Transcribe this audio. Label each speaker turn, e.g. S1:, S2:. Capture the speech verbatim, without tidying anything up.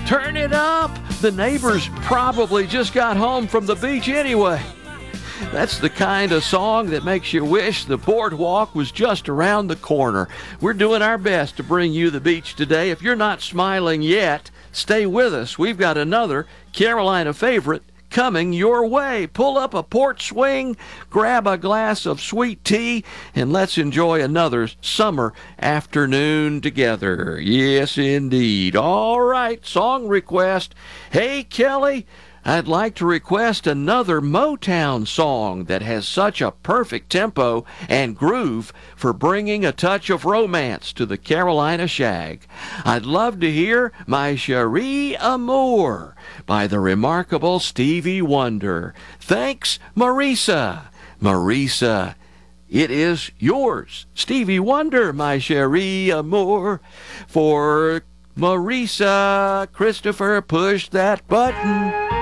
S1: Turn it up! The neighbors probably just got home from the beach anyway. That's the kind of song that makes you wish the boardwalk was just around the corner. We're doing our best to bring you the beach today. If you're not smiling yet, stay with us. We've got another Carolina favorite coming your way. Pull up a porch swing, grab a glass of sweet tea, and let's enjoy another summer afternoon together. Yes, indeed. All right, song request. Hey, Kelly, I'd like to request another Motown song that has such a perfect tempo and groove for bringing a touch of romance to the Carolina shag. I'd love to hear My Cherie Amour by the remarkable Stevie Wonder. Thanks, Marisa. Marisa, it is yours. Stevie Wonder, My Cherie Amour. For Marisa, Christopher, push that button.